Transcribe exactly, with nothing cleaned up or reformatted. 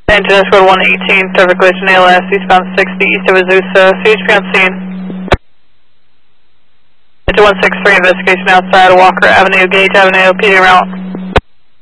Engine squad one eighteen, traffic collision A L S, eastbound sixty, east of Azusa, C H P on scene. Engine one six three, investigation outside Walker Avenue, Gage Avenue, P D route.